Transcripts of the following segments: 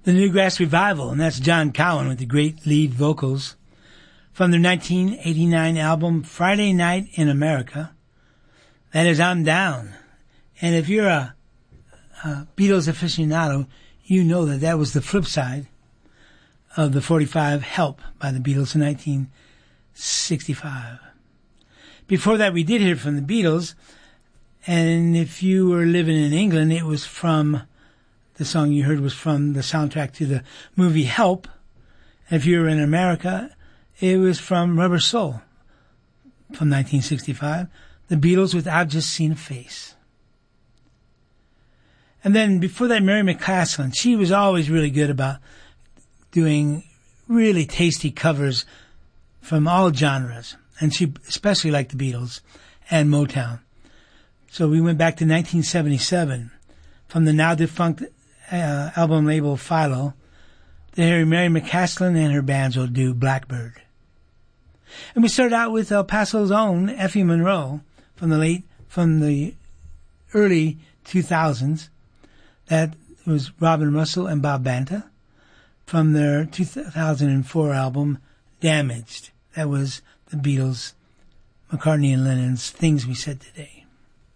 The Newgrass Revival, and that's John Cowan with the great lead vocals from their 1989 album Friday Night in America. That is I'm Down. And if you're a Beatles aficionado, you know that that was the flip side of the 45 Help by the Beatles in 1965. Before that, we did hear from the Beatles, and if you were living in England, it was from, the song you heard was from the soundtrack to the movie Help. And if you were in America, it was from Rubber Soul from 1965. The Beatles with I've Just Seen a Face. And then before that, Mary McCaslin. She was always really good about doing really tasty covers from all genres. And she especially liked the Beatles and Motown. So we went back to 1977 from the now defunct album label Philo. There, Mary McCaslin and her bands will do Blackbird. And we started out with El Paso's own Effie Monroe from the early 2000s. That was Robin Russell and Bob Banta from their 2004 album Damaged. That was the Beatles, McCartney and Lennon's Things We Said Today.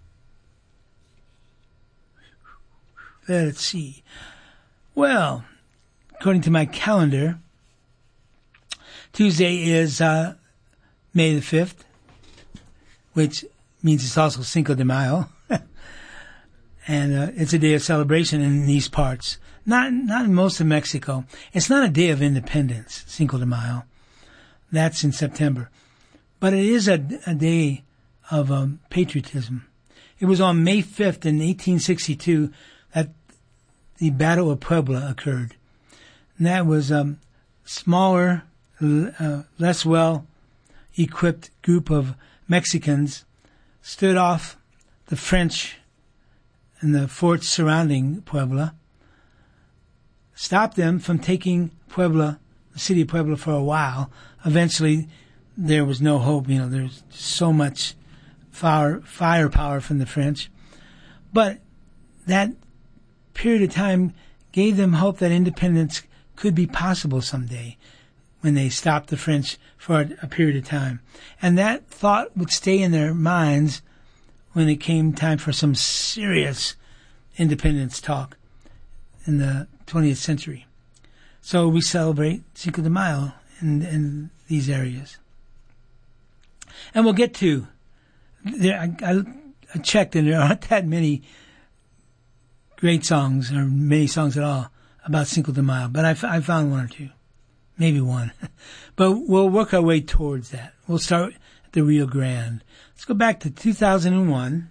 Let's see. Well, according to my calendar, Tuesday is May the 5th, which means it's also Cinco de Mayo. And it's a day of celebration in these parts. Not in most of Mexico. It's not a day of independence, Cinco de Mayo. That's in September. But it is a day of patriotism. It was on May 5th in 1862 that the Battle of Puebla occurred. And that was a smaller, less well-equipped group of Mexicans stood off the French and the forts surrounding Puebla, stopped them from taking Puebla, the city of Puebla, for a while. Eventually, there was no hope. There's so much firepower from the French. But that period of time gave them hope that independence could be possible someday when they stopped the French for a period of time. And that thought would stay in their minds when it came time for some serious independence talk in the 20th century. So we celebrate Cinco de Mayo in these areas. And we'll get to, I checked and there aren't that many great songs or many songs at all about Cinco de Mayo, but I found one or two, maybe one. But we'll work our way towards that. We'll start at the Rio Grande. Let's go back to 2001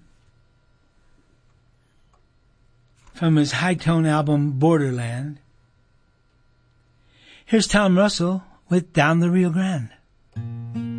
from his high-tone album Borderland. Here's Tom Russell with Down the Rio Grande.